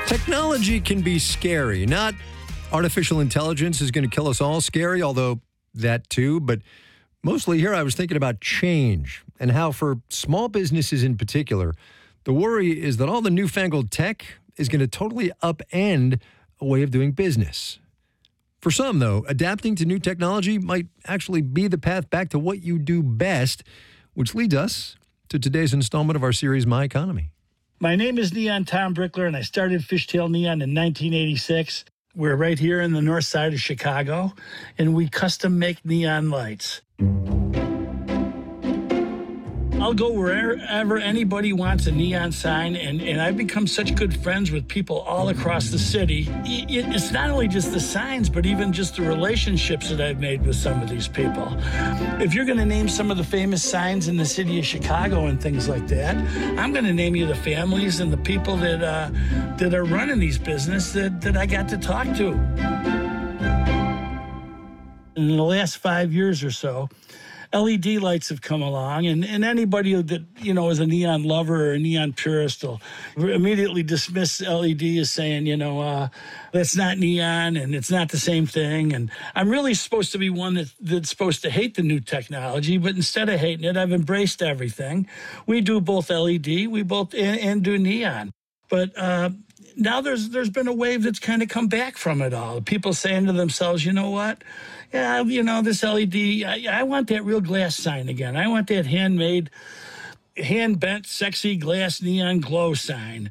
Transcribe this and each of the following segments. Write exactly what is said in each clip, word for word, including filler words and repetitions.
Technology can be scary. Not artificial intelligence is going to kill us all scary, although that too. But mostly here I was thinking about change and how for small businesses in particular, the worry is that all the newfangled tech is going to totally upend a way of doing business. For some, though, adapting to new technology might actually be the path back to what you do best, which leads us to today's installment of our series, My Economy. My name is Neon Tom Brickler, and I started Fishtail Neon in nineteen eighty-six. We're right here in the north side of Chicago, and we custom make neon lights. I'll go wherever anybody wants a neon sign, and, and I've become such good friends with people all across the city. It, it's not only just the signs, but even just the relationships that I've made with some of these people. If you're going to name some of the famous signs in the city of Chicago and things like that, I'm going to name you the families and the people that uh, that are running these businesses that, that I got to talk to. In the last five years or so, L E D lights have come along, and, and anybody that, you know, is a neon lover or a neon purist will immediately dismiss L E D as saying, you know, uh, that's not neon and it's not the same thing. And I'm really supposed to be one that, that's supposed to hate the new technology, but instead of hating it, I've embraced everything. We do both L E D, we both and, and do neon. But uh, now there's there's been a wave that's kind of come back from it all. People saying to themselves, you know what? Yeah, you know, this L E D, I, I want that real glass sign again. I want that handmade, hand-bent, sexy glass neon glow sign.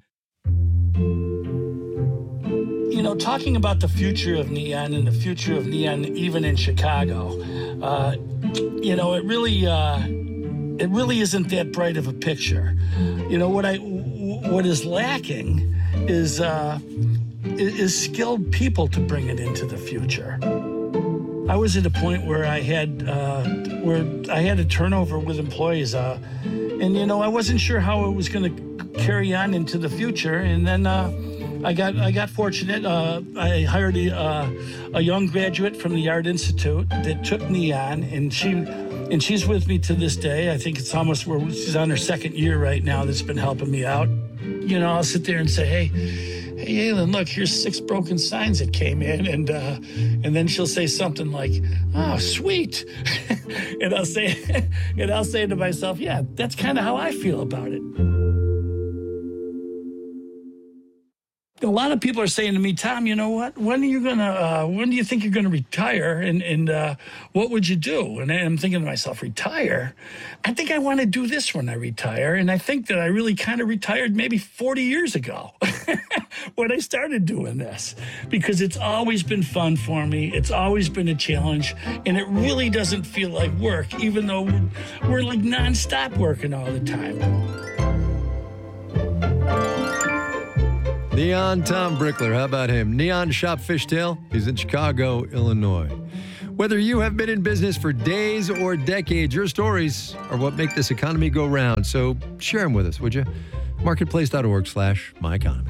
You know, talking about the future of neon and the future of neon even in Chicago, uh, you know, it really, uh, it really isn't that bright of a picture. You know, what I, what is lacking is, uh, is skilled people to bring it into the future. I was at a point where I had uh, where I had a turnover with employees, uh, and you know I wasn't sure how it was going to carry on into the future. And then uh, I got I got fortunate. Uh, I hired a, uh, a young graduate from the Art Institute that took neon, and she and she's with me to this day. I think it's almost where she's on her second year right now. That's been helping me out. You know, I'll sit there and say, hey. Hey, Aylin, look, here's six broken signs that came in. And uh, and then she'll say something like, oh, sweet. and I'll say and I'll say to myself, yeah, that's kind of how I feel about it. A lot of people are saying to me, Tom, you know what? When are you gonna? Uh, when do you think you're gonna retire? And and uh, what would you do? And I'm thinking to myself, retire? I think I want to do this when I retire. And I think that I really kind of retired maybe forty years ago when I started doing this, because it's always been fun for me. It's always been a challenge, and it really doesn't feel like work, even though we're, we're like nonstop working all the time. Neon Tom Brickler, how about him? Neon Shop Fishtail, he's in Chicago, Illinois. Whether you have been in business for days or decades, your stories are what make this economy go round. So share them with us, would you? Marketplace.org slash my economy.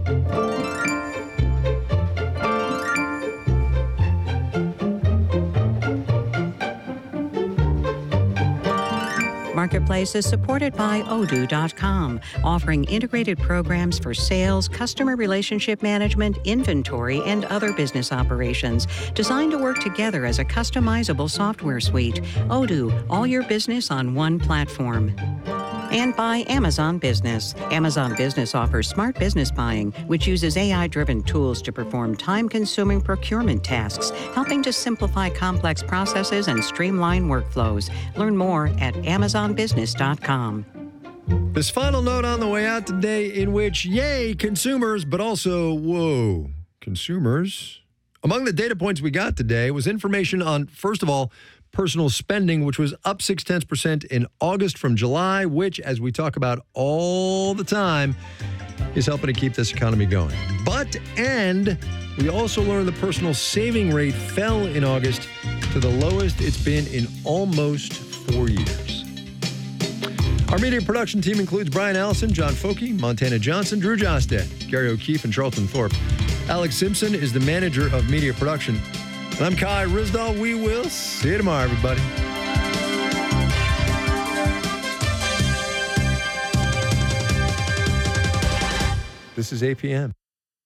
Marketplace is supported by Odoo dot com, offering integrated programs for sales, customer relationship management, inventory, and other business operations, designed to work together as a customizable software suite. Odoo, all your business on one platform. And by Amazon Business. Amazon Business offers smart business buying, which uses A I-driven tools to perform time-consuming procurement tasks, helping to simplify complex processes and streamline workflows. Learn more at Amazon Business dot com. This final note on the way out today, in which, yay, consumers, but also, whoa, consumers. Among the data points we got today was information on, first of all, personal spending, which was up six tenths percent in August from July, which, as we talk about all the time, is helping to keep this economy going. But, and we also learned the personal saving rate fell in August to the lowest it's been in almost four years. Our media production team includes Brian Allison, John Foki, Montana Johnson, Drew Jostad, Gary O'Keefe, and Charlton Thorpe. Alex Simpson is the manager of media production. And I'm Kai Risdahl. We will see you tomorrow, everybody. This is A P M.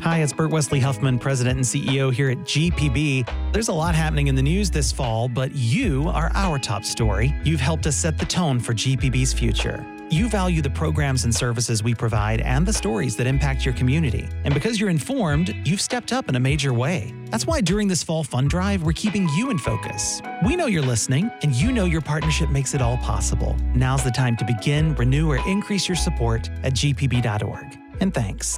Hi, it's Burt Wesley Huffman, President and C E O here at G P B. There's a lot happening in the news this fall, but you are our top story. You've helped us set the tone for G P B's future. You value the programs and services we provide and the stories that impact your community. And because you're informed, you've stepped up in a major way. That's why during this fall fund drive, we're keeping you in focus. We know you're listening, and you know your partnership makes it all possible. Now's the time to begin, renew, or increase your support at G P B dot org. And thanks.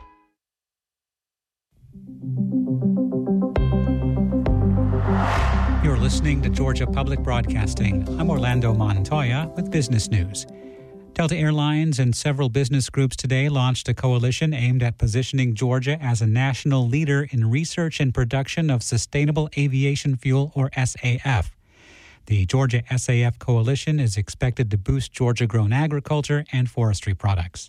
You're listening to Georgia Public Broadcasting. I'm Orlando Montoya with business news. Delta Airlines and several business groups today launched a coalition aimed at positioning Georgia as a national leader in research and production of sustainable aviation fuel, or S A F. The Georgia S A F Coalition is expected to boost Georgia-grown agriculture and forestry products.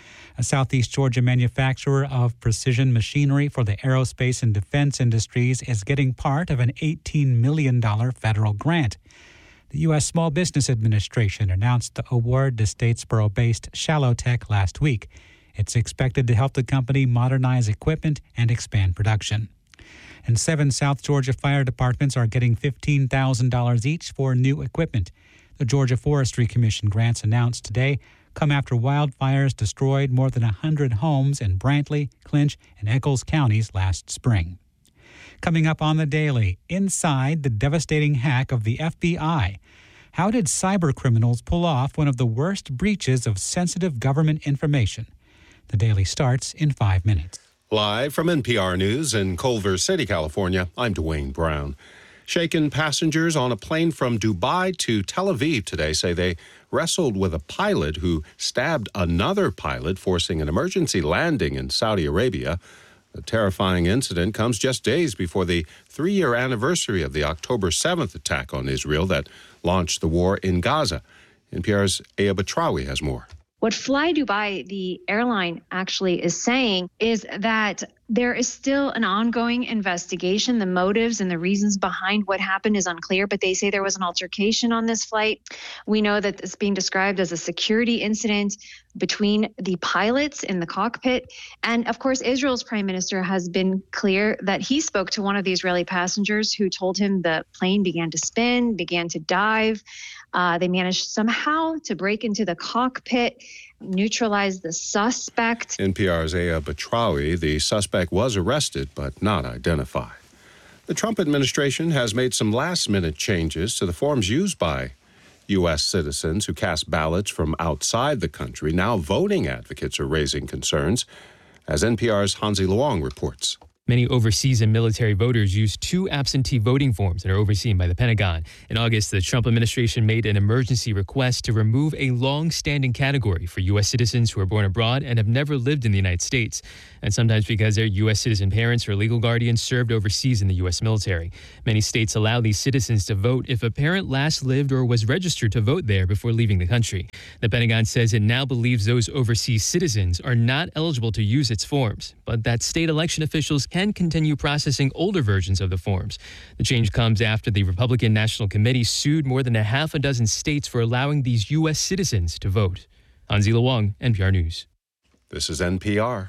A Southeast Georgia manufacturer of precision machinery for the aerospace and defense industries is getting part of an eighteen million dollars federal grant. The U S Small Business Administration announced the award to Statesboro-based Shallowtech last week. It's expected to help the company modernize equipment and expand production. And seven South Georgia fire departments are getting fifteen thousand dollars each for new equipment. The Georgia Forestry Commission grants announced today come after wildfires destroyed more than one hundred homes in Brantley, Clinch, and Eccles counties last spring. Coming up on the Daily, inside the devastating hack of the F B I. How did cyber criminals pull off one of the worst breaches of sensitive government information? The Daily starts in five minutes. Live from N P R News in Culver City, California, I'm Dwayne Brown. Shaken passengers on a plane from Dubai to Tel Aviv today say they wrestled with a pilot who stabbed another pilot, forcing an emergency landing in Saudi Arabia. The terrifying incident comes just days before the three-year anniversary of the October seventh attack on Israel that launched the war in Gaza. N P R's Aya Batrawi has more. What Fly Dubai, the airline, actually is saying is that there is still an ongoing investigation. The motives and the reasons behind what happened is unclear, but they say there was an altercation on this flight. We know that it's being described as a security incident between the pilots in the cockpit. And of course, Israel's prime minister has been clear that he spoke to one of the Israeli passengers who told him the plane began to spin, began to dive. Uh, they managed somehow to break into the cockpit, neutralize the suspect. N P R's Aya Batrawi, the suspect was arrested but not identified. The Trump administration has made some last-minute changes to the forms used by U S citizens who cast ballots from outside the country. Now voting advocates are raising concerns, as N P R's Hansi Luong reports. Many overseas and military voters use two absentee voting forms that are overseen by the Pentagon. In August, the Trump administration made an emergency request to remove a long-standing category for U S citizens who are born abroad and have never lived in the United States, and sometimes because their U S citizen parents or legal guardians served overseas in the U S military. Many states allow these citizens to vote if a parent last lived or was registered to vote there before leaving the country. The Pentagon says it now believes those overseas citizens are not eligible to use its forms, but that state election officials can continue processing older versions of the forms. The change comes after the Republican National Committee sued more than a half a dozen states for allowing these U S citizens to vote. Hansi Luong, N P R News. This is N P R.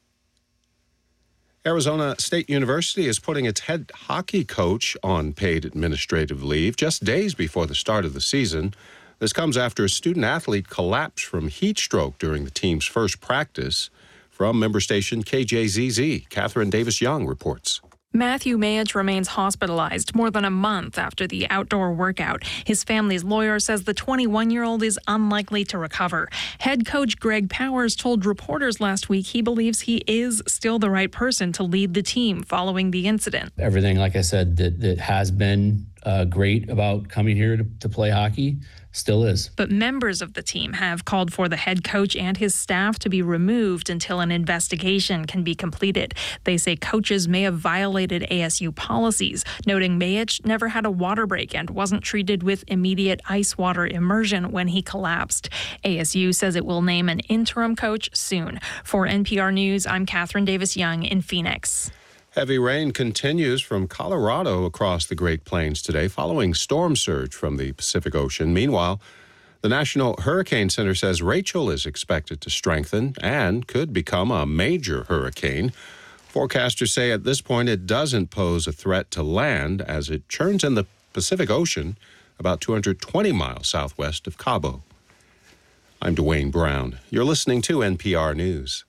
Arizona State University is putting its head hockey coach on paid administrative leave just days before the start of the season. This comes after a student-athlete collapsed from heat stroke during the team's first practice. From member station K J Z Z, Catherine Davis-Young reports. Matthew Mayich remains hospitalized more than a month after the outdoor workout. His family's lawyer says the twenty-one-year-old is unlikely to recover. Head coach Greg Powers told reporters last week he believes he is still the right person to lead the team following the incident. Everything, like I said, that, that has been uh, great about coming here to, to play hockey still is. But members of the team have called for the head coach and his staff to be removed until an investigation can be completed. They say coaches may have violated A S U policies, noting Mayich never had a water break and wasn't treated with immediate ice water immersion when he collapsed. A S U says it will name an interim coach soon. For N P R News, I'm Catherine Davis-Young in Phoenix. Heavy rain continues from Colorado across the Great Plains today following storm surge from the Pacific Ocean. Meanwhile, the National Hurricane Center says Rachel is expected to strengthen and could become a major hurricane. Forecasters say at this point it doesn't pose a threat to land as it churns in the Pacific Ocean about two hundred twenty miles southwest of Cabo. I'm Dwayne Brown. You're listening to N P R News.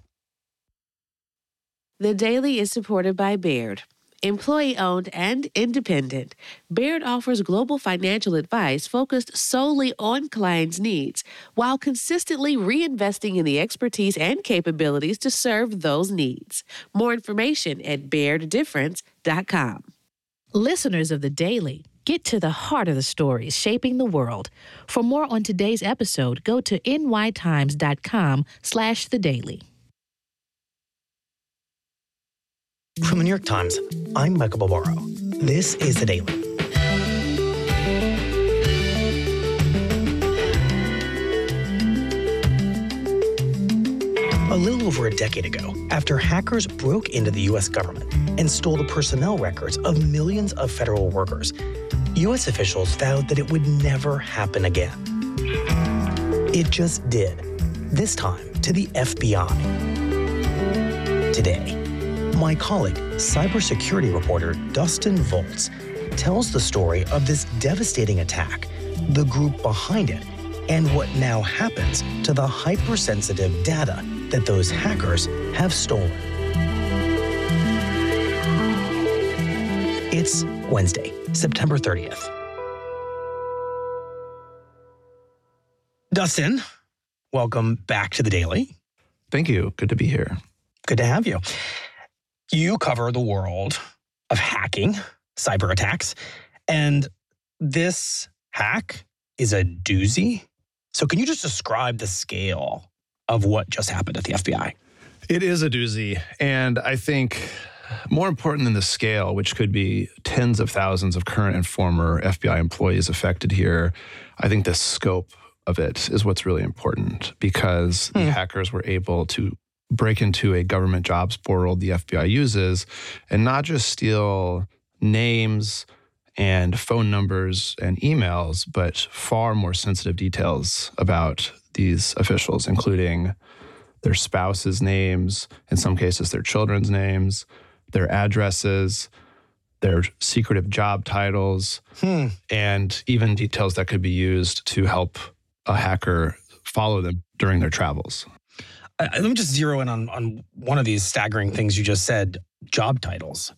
The Daily is supported by Baird. Employee-owned and independent, Baird offers global financial advice focused solely on clients' needs while consistently reinvesting in the expertise and capabilities to serve those needs. More information at baird difference dot com. Listeners of The Daily, get to the heart of the stories shaping the world. For more on today's episode, go to n y times dot com slash the daily. From the New York Times, I'm Michael Barbaro. This is The Daily. A little over a decade ago, after hackers broke into the U S government and stole the personnel records of millions of federal workers, U S officials vowed that it would never happen again. It just did, this time to the F B I. Today, my colleague, cybersecurity reporter Dustin Volz, tells the story of this devastating attack, the group behind it, and what now happens to the hypersensitive data that those hackers have stolen. It's Wednesday, September thirtieth. Dustin, welcome back to The Daily. Thank you. Good to be here. Good to have you. You cover the world of hacking, cyber attacks, and this hack is a doozy. So can you just describe the scale of what just happened at the F B I? It is a doozy. And I think more important than the scale, which could be tens of thousands of current and former F B I employees affected here, I think the scope of it is what's really important, because hmm. the hackers were able to break into a government jobs portal the F B I uses and not just steal names and phone numbers and emails, but far more sensitive details about these officials, including their spouses' names, in some cases their children's names, their addresses, their secretive job titles, hmm. and even details that could be used to help a hacker follow them during their travels. Uh, let me just zero in on, on one of these staggering things you just said, job titles.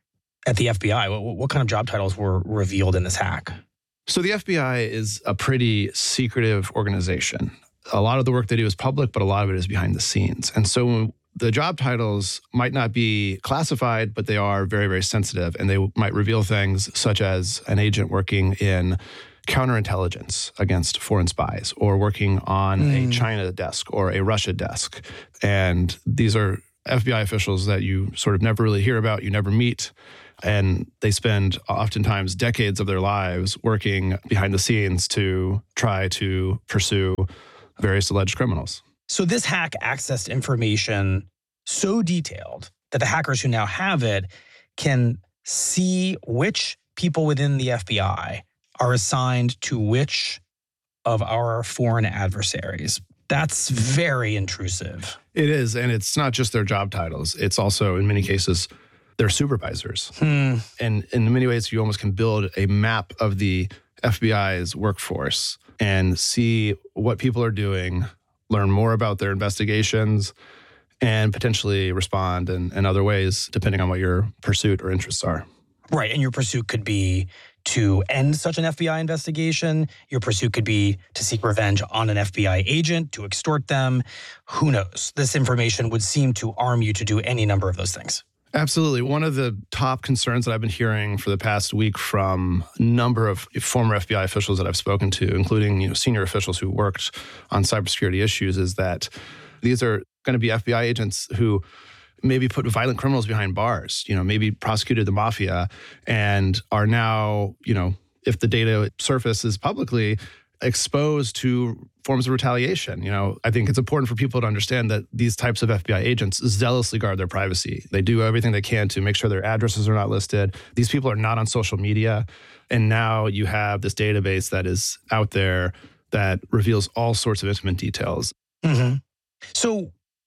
At the F B I, what, what kind of job titles were revealed in this hack? So the F B I is a pretty secretive organization. A lot of the work they do is public, but a lot of it is behind the scenes. And so the job titles might not be classified, but they are very, very sensitive. And they might reveal things such as an agent working in counterintelligence against foreign spies, or working on mm. a China desk or a Russia desk. And these are F B I officials that you sort of never really hear about, you never meet. And they spend oftentimes decades of their lives working behind the scenes to try to pursue various alleged criminals. So this hack accessed information so detailed that the hackers who now have it can see which people within the F B I are assigned to which of our foreign adversaries. That's very intrusive. It is, and it's not just their job titles. It's also, in many cases, their supervisors. Hmm. And in many ways, you almost can build a map of the F B I's workforce and see what people are doing, learn more about their investigations, and potentially respond in, in other ways, depending on what your pursuit or interests are. Right, and your pursuit could be to end such an F B I investigation. Your pursuit could be to seek revenge on an F B I agent, to extort them. Who knows? This information would seem to arm you to do any number of those things. Absolutely. One of the top concerns that I've been hearing for the past week from a number of former F B I officials that I've spoken to, including, you know, senior officials who worked on cybersecurity issues, is that these are going to be F B I agents who maybe put violent criminals behind bars, you know, maybe prosecuted the mafia, and are now, you know, if the data surfaces publicly, exposed to forms of retaliation. You know, I think it's important for people to understand that these types of F B I agents zealously guard their privacy. They do everything they can to make sure their addresses are not listed. These people are not on social media. And now you have this database that is out there that reveals all sorts of intimate details. Mm-hmm. So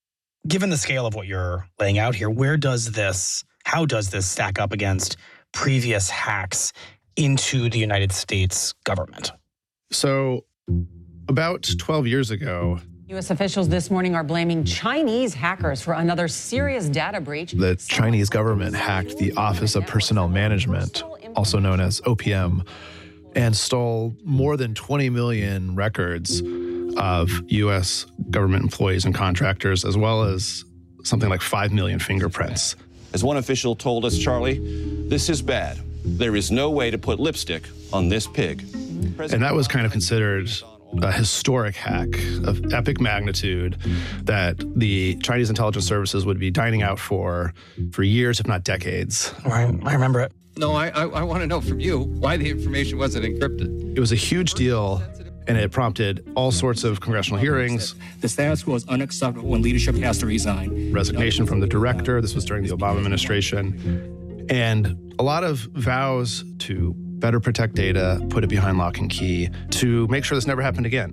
given the scale of what you're laying out here, where does this, how does this stack up against previous hacks into the United States government? So about twelve years ago, U S officials this morning are blaming Chinese hackers for another serious data breach. The Chinese government hacked the Office of Personnel Management, also known as O P M, and stole more than twenty million records of U S government employees and contractors, as well as something like five million fingerprints. As one official told us, Charlie, this is bad. There is no way to put lipstick on this pig. And that was kind of considered a historic hack of epic magnitude that the Chinese intelligence services would be dining out for for years, if not decades. Right, I remember it. No, I, I, I want to know from you why the information wasn't encrypted. It was a huge deal, and it prompted all sorts of congressional hearings. The status quo is unacceptable when leadership has to resign. Resignation from the director. This was during the Obama administration. And a lot of vows to better protect data, put it behind lock and key, to make sure this never happened again.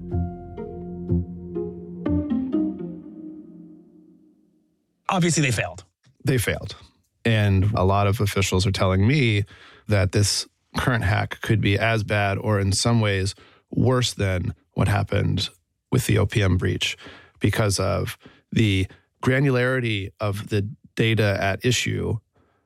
Obviously, they failed. They failed. And a lot of officials are telling me that this current hack could be as bad or in some ways worse than what happened with the O P M breach because of the granularity of the data at issue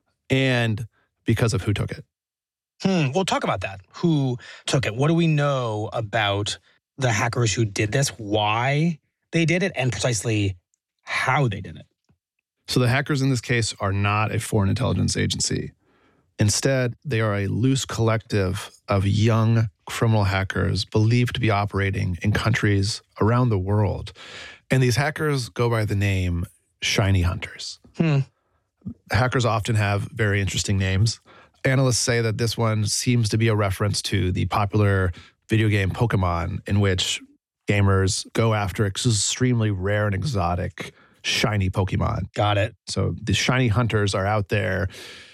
and because of who took it. Hmm. Well, talk about that. Who took it? What do we know about the hackers who did this, why they did it, and precisely how they did it? So the hackers in this case are not a foreign intelligence agency. Instead, they are a loose collective of young criminal hackers believed to be operating in countries around the world. And these hackers go by the name Shiny Hunters. Hmm. Hackers often have very interesting names. Analysts say that this one seems to be a reference to the popular video game Pokemon, in which gamers go after extremely rare and exotic shiny Pokemon. Got it. So the shiny hunters are out there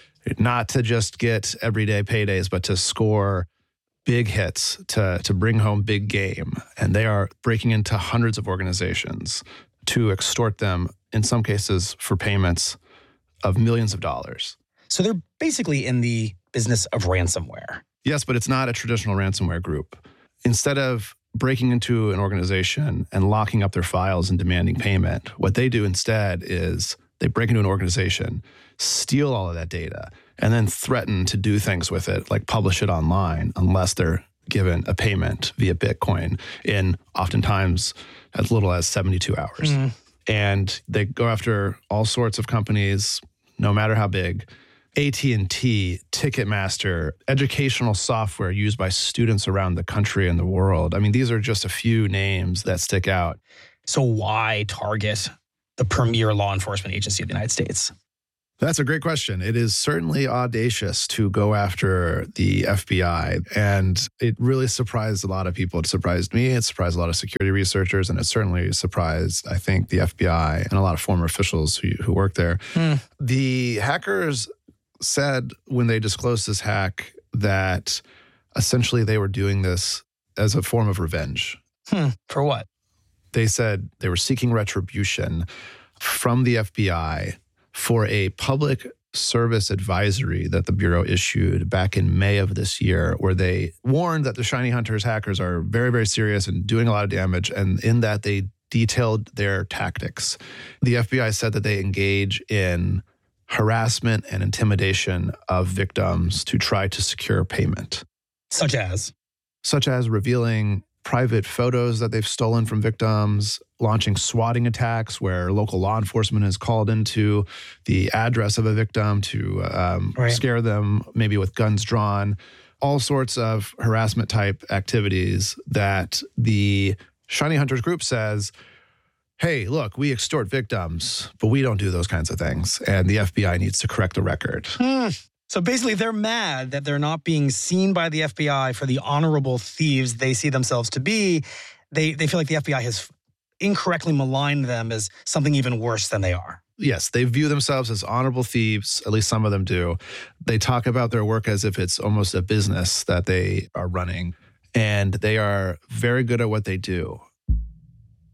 not to just get everyday paydays, but to score big hits, to, to bring home big game. And they are breaking into hundreds of organizations to extort them, in some cases for payments of millions of dollars. So they're basically in the business of ransomware. Yes, but it's not a traditional ransomware group. Instead of breaking into an organization and locking up their files and demanding payment, what they do instead is they break into an organization, steal all of that data, and then threaten to do things with it, like publish it online, unless they're given a payment via Bitcoin in oftentimes as little as seventy-two hours. Mm. And they go after all sorts of companies, no matter how big. A T and T, Ticketmaster, educational software used by students around the country and the world. I mean, these are just a few names that stick out. So why target the premier law enforcement agency of the United States? That's a great question. It is certainly audacious to go after the F B I, and it really surprised a lot of people. It surprised me, it surprised a lot of security researchers, and it certainly surprised, I think, the F B I and a lot of former officials who, who work there. Hmm. The hackers said when they disclosed this hack that essentially they were doing this as a form of revenge. Hmm. For what? They said they were seeking retribution from the F B I for a public service advisory that the Bureau issued back in May of this year, where they warned that the Shiny Hunters hackers are very, very serious and doing a lot of damage. And in that, they detailed their tactics. The F B I said that they engage in harassment and intimidation of victims to try to secure payment. Such as? Such as revealing private photos that they've stolen from victims, launching swatting attacks where local law enforcement is called into the address of a victim to um, right. scare them, maybe with guns drawn, all sorts of harassment type activities that the Shiny Hunters group says, hey, look, we extort victims, but we don't do those kinds of things. And the F B I needs to correct the record. Hmm. So basically, they're mad that they're not being seen by the F B I for the honorable thieves they see themselves to be. They they feel like the F B I has incorrectly maligned them as something even worse than they are. Yes, they view themselves as honorable thieves, at least some of them do. They talk about their work as if it's almost a business that they are running, and they are very good at what they do.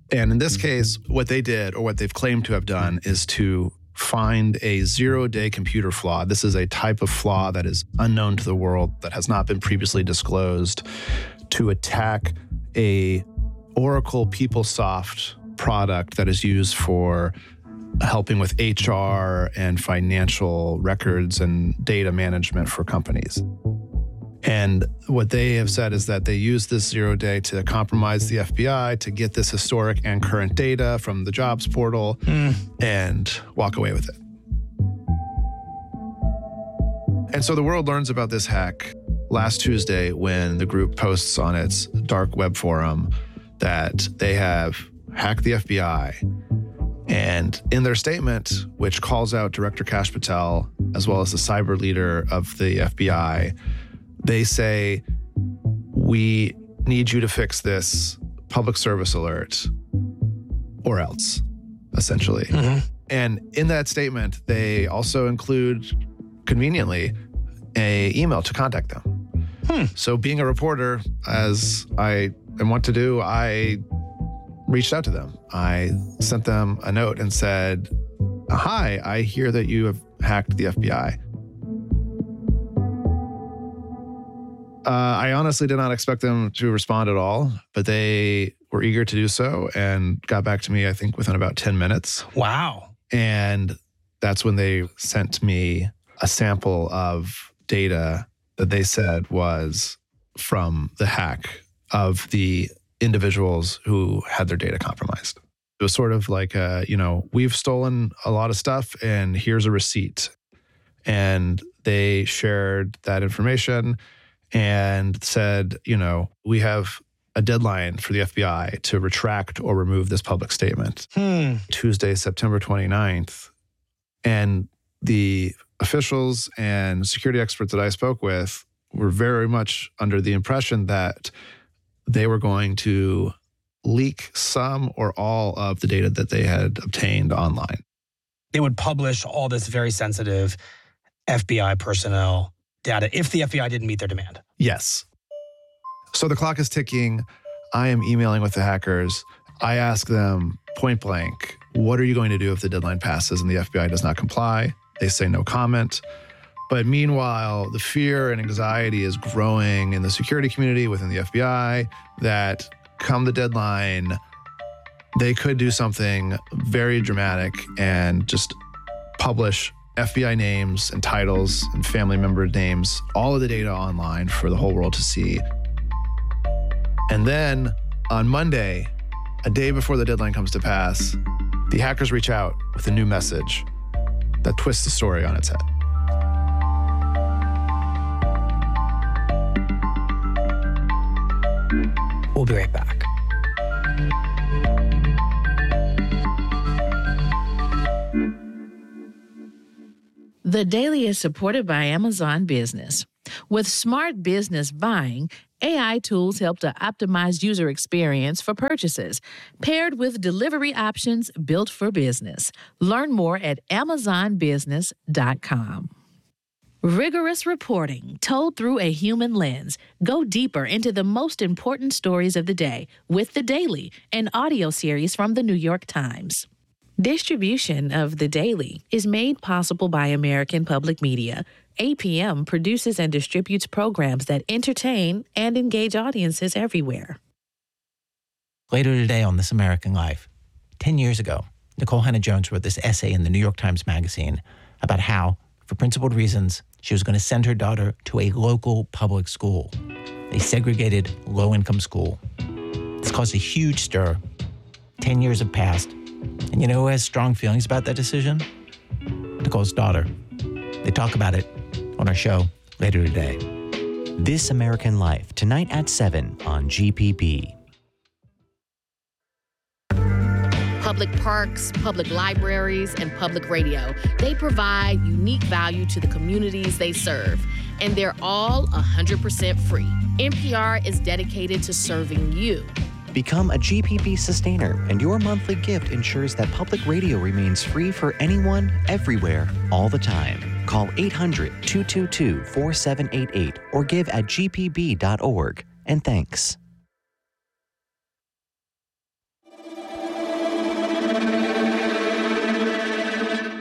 And in this case, what they did, or what they've claimed to have done, is to find a zero-day computer flaw. This is a type of flaw that is unknown to the world, that has not been previously disclosed, to attack a Oracle PeopleSoft product that is used for helping with H R and financial records and data management for companies. And what they have said is that they used this zero day to compromise the F B I, to get this historic and current data from the jobs portal mm. and walk away with it. And so the world learns about this hack last Tuesday when the group posts on its dark web forum that they have hacked the F B I. And in their statement, which calls out Director Kash Patel, as well as the cyber leader of the F B I, they say, we need you to fix this public service alert or else, essentially. Mm-hmm. And in that statement, they also include, conveniently, a email to contact them. Hmm. So being a reporter, as I want to do, I reached out to them. I sent them a note and said, hi, I hear that you have hacked the F B I. Uh, I honestly did not expect them to respond at all, but they were eager to do so and got back to me, I think, within about ten minutes. Wow. And that's when they sent me a sample of data that they said was from the hack of the individuals who had their data compromised. It was sort of like, uh, you know, we've stolen a lot of stuff and here's a receipt. And they shared that information and said, you know, we have a deadline for the F B I to retract or remove this public statement. Hmm. Tuesday, September twenty-ninth. And the officials and security experts that I spoke with were very much under the impression that they were going to leak some or all of the data that they had obtained online. They would publish all this very sensitive F B I personnel data if the F B I didn't meet their demand. Yes. So the clock is ticking. I am emailing with the hackers. I ask them point blank, what are you going to do if the deadline passes and the F B I does not comply? They say no comment. But meanwhile, the fear and anxiety is growing in the security community within the F B I that come the deadline, they could do something very dramatic and just publish F B I names and titles and family member names, all of the data online for the whole world to see. And then on Monday, a day before the deadline comes to pass, the hackers reach out with a new message that twists the story on its head. We'll be right back. The Daily is supported by Amazon Business. With smart business buying, A I tools help to optimize user experience for purchases, paired with delivery options built for business. Learn more at amazon business dot com. Rigorous reporting told through a human lens. Go deeper into the most important stories of the day with The Daily, an audio series from the New York Times. Distribution of The Daily is made possible by American Public Media. A P M produces and distributes programs that entertain and engage audiences everywhere. Later today on This American Life, ten years ago, Nicole Hannah-Jones wrote this essay in the New York Times Magazine about how, for principled reasons, she was going to send her daughter to a local public school, a segregated, low-income school. This caused a huge stir. Ten years have passed. And you know who has strong feelings about that decision? Nicole's daughter. They talk about it on our show later today. This American Life, tonight at seven on G P B. Public parks, public libraries, and public radio. They provide unique value to the communities they serve, and they're all one hundred percent free. N P R is dedicated to serving you. Become a G P B sustainer, and your monthly gift ensures that public radio remains free for anyone, everywhere, all the time. Call eight hundred, two two two, four seven eight eight or give at g p b dot org. And thanks.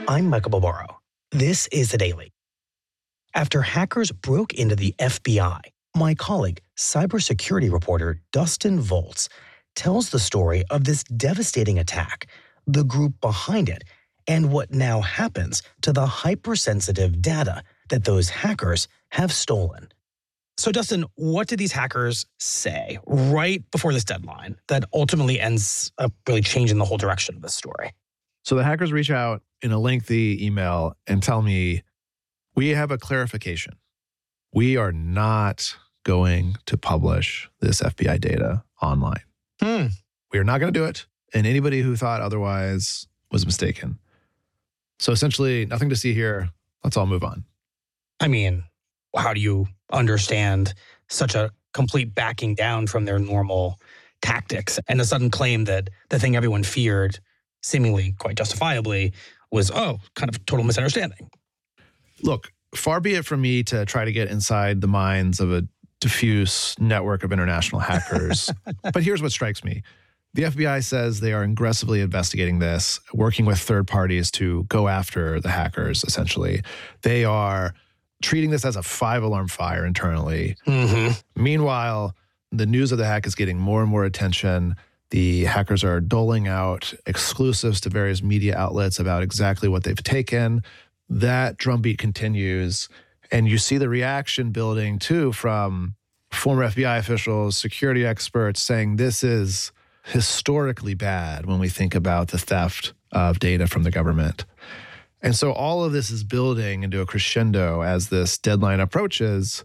I'm Michael Barbaro. This is The Daily. After hackers broke into the F B I, my colleague, cybersecurity reporter Dustin Volz, tells the story of this devastating attack, the group behind it, and what now happens to the hypersensitive data that those hackers have stolen. So, Dustin, what did these hackers say right before this deadline that ultimately ends up really changing the whole direction of this story? So the hackers reach out in a lengthy email and tell me, we have a clarification. We are not going to publish this F B I data online. Hmm. We are not going to do it. And anybody who thought otherwise was mistaken. So essentially, nothing to see here. Let's all move on. I mean, how do you understand such a complete backing down from their normal tactics and a sudden claim that the thing everyone feared, seemingly quite justifiably, was, oh, kind of total misunderstanding? Look, far be it from me to try to get inside the minds of a diffuse network of international hackers. But here's what strikes me. The F B I says they are aggressively investigating this, working with third parties to go after the hackers, essentially. They are treating this as a five-alarm fire internally. Mm-hmm. Meanwhile, the news of the hack is getting more and more attention. The hackers are doling out exclusives to various media outlets about exactly what they've taken. That drumbeat continues. And you see the reaction building, too, from former F B I officials, security experts saying this is historically bad when we think about the theft of data from the government. And so all of this is building into a crescendo as this deadline approaches.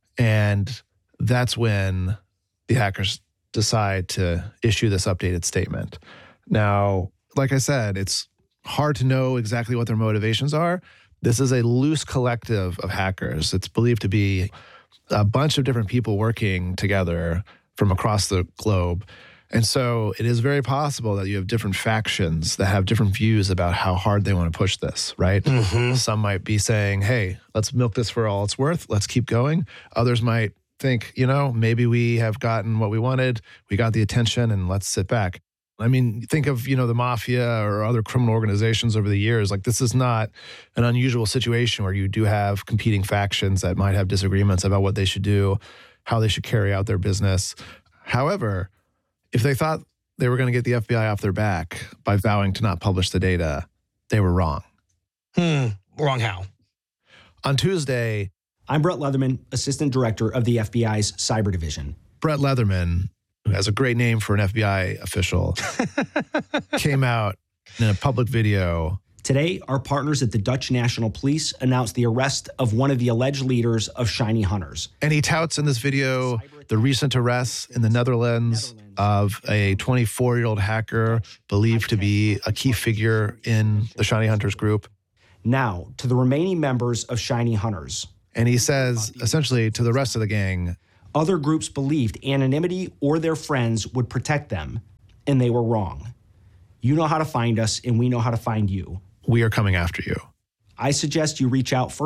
And that's when the hackers decide to issue this updated statement. Now, like I said, it's hard to know exactly what their motivations are. This is a loose collective of hackers. It's believed to be a bunch of different people working together from across the globe. And so it is very possible that you have different factions that have different views about how hard they want to push this, right? Mm-hmm. Some might be saying, hey, let's milk this for all it's worth. Let's keep going. Others might think, you know, maybe we have gotten what we wanted. We got the attention and let's sit back. I mean, think of, you know, the mafia or other criminal organizations over the years. Like, this is not an unusual situation where you do have competing factions that might have disagreements about what they should do, how they should carry out their business. However, if they thought they were going to get the F B I off their back by vowing to not publish the data, they were wrong. Hmm. Wrong how? On Tuesday, I'm Brett Leatherman, Assistant Director of the F B I's Cyber Division. Brett Leatherman, who has a great name for an F B I official, came out in a public video. Today, our partners at the Dutch National Police announced the arrest of one of the alleged leaders of Shiny Hunters. And he touts in this video the recent arrests in the Netherlands of a twenty-four-year-old hacker believed to be a key figure in the Shiny Hunters group. Now, to the remaining members of Shiny Hunters. And he says, essentially, to the rest of the gang, other groups believed anonymity or their friends would protect them, and they were wrong. You know how to find us, and we know how to find you. We are coming after you. I suggest you reach out first